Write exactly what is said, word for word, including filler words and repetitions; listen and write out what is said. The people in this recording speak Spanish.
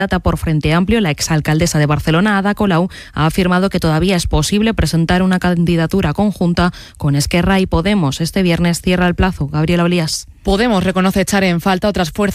por Frente Amplio, la exalcaldesa de Barcelona, Ada Colau, ha afirmado que todavía es posible presentar una candidatura conjunta con Esquerra y Podemos. Este viernes cierra el plazo. Gabriela Olías. Podemos reconoce echar en falta otras fuerzas